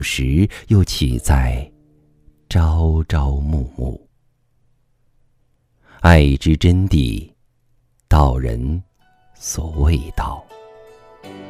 时又岂在朝朝暮暮。爱之真谛，道人所未道。